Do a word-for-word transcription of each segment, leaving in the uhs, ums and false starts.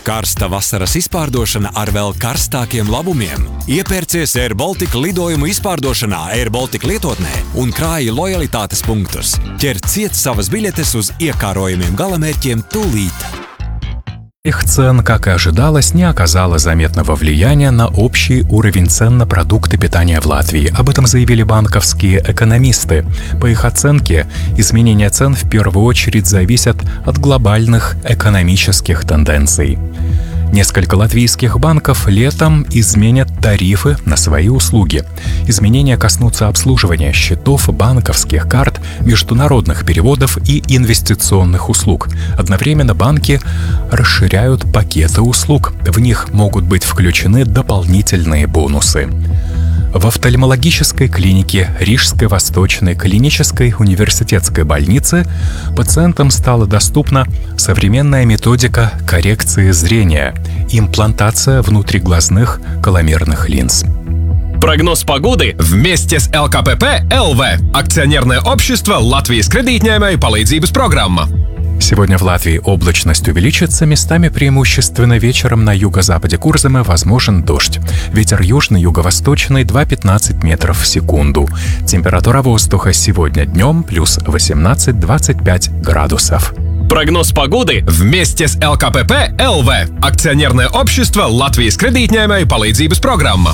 Karsta vasaras izpārdošana ar vēl karstākiem labumiem. Iepērcies Air Baltica lidojumu izpārdošanā Air Baltica lietotnē un krāji lojalitātes punktus. Ķer ciet savas biļetes uz iekārojumiem galamērķiem tūlīt. Их цен, как и ожидалось, не оказало заметного влияния на общий уровень цен на продукты питания в Латвии. Об этом заявили банковские экономисты. По их оценке, изменения цен в первую очередь зависят от глобальных экономических тенденций. Несколько латвийских банков летом изменят тарифы на свои услуги. Изменения коснутся обслуживания счетов, банковских карт, международных переводов и инвестиционных услуг. Одновременно банки расширяют пакеты услуг. В них могут быть включены дополнительные бонусы. В офтальмологической клинике Рижской Восточной клинической университетской больницы пациентам стала доступна современная методика коррекции зрения – имплантация внутриглазных коломерных линз. Прогноз погоды вместе с эл ка пэ пэ эл вэ – акционерное общество Латвijas kredītņēmēju palīdzības программа. Сегодня в Латвии облачность увеличится, местами преимущественно вечером на юго-западе Курземы возможен дождь. Ветер южный, юго-восточный два-пятнадцать метров в секунду. Температура воздуха сегодня днем плюс восемнадцать - двадцать пять градусов. Прогноз погоды вместе с эл ка пэ пэ эл вэ – акционерное общество Латвijas kredītņēmēju palīdzības программа.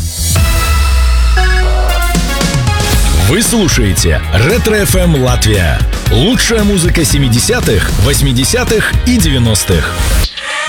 Вы слушаете Ретро эф эм Латвия. Лучшая музыка семидесятых, восьмидесятых и девяностых.